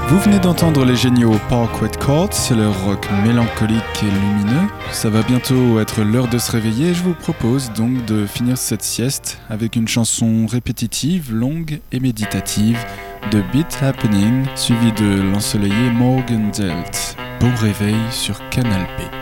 Vous venez d'entendre les géniaux Parkway Court, c'est leur rock mélancolique et lumineux. Ça va bientôt être l'heure de se réveiller et je vous propose donc de finir cette sieste avec une chanson répétitive, longue et méditative de Beat Happening, suivie de l'ensoleillé Morgan Delt. Bon réveil sur Canal P.